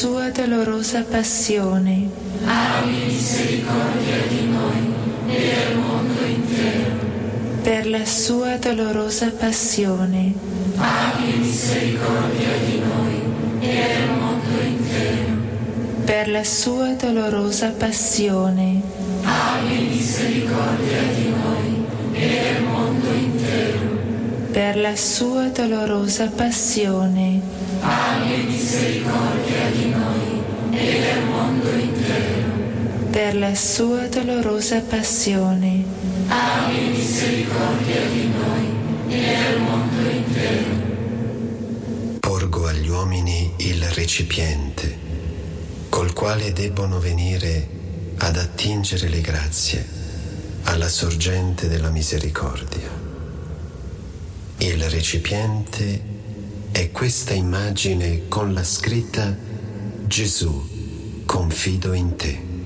sua dolorosa passione, abbi misericordia di noi e del mondo intero. per la sua dolorosa passione, Abbi misericordia di noi e del mondo intero. per la sua dolorosa passione, Abbi misericordia di noi e del mondo intero. per la sua dolorosa passione, Abbi misericordia di noi e del mondo intero. per la sua dolorosa passione, Abbi misericordia di noi e del mondo intero. Porgo agli uomini il recipiente col quale debbono venire ad attingere le grazie alla sorgente della misericordia. Il recipiente è questa immagine con la scritta: Gesù, confido in te.